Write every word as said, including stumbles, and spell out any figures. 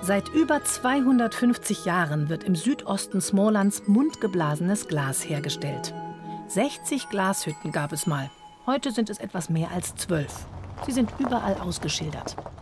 Seit über zweihundertfünfzig Jahren wird im Südosten Smålands mundgeblasenes Glas hergestellt. sechzig Glashütten gab es mal. Heute sind es etwas mehr als zwölf. Sie sind überall ausgeschildert.